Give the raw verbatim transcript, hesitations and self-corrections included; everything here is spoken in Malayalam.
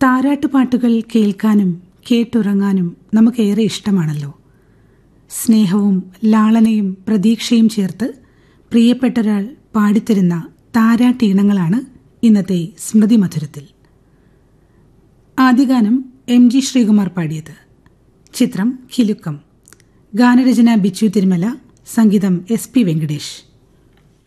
താരാട്ടുപാട്ടുകൾ കേൾക്കാനും കേട്ടുറങ്ങാനും നമുക്കേറെ ഇഷ്ടമാണല്ലോ. സ്നേഹവും ലാളനയും പ്രതീക്ഷയും ചേർത്ത് പ്രിയപ്പെട്ടൊരാൾ പാടിത്തരുന്ന താരാട്ടീണങ്ങളാണ് ഇന്നത്തെ സ്മൃതി മധുരത്തിൽ. ആദ്യഗാനം എം ജി ശ്രീകുമാർ പാടിയത്. ചിത്രം കിലുക്കം. ഗാനരചന ബിച്ചു തിരുമല, സംഗീതം എസ് പി വെങ്കടേഷ്.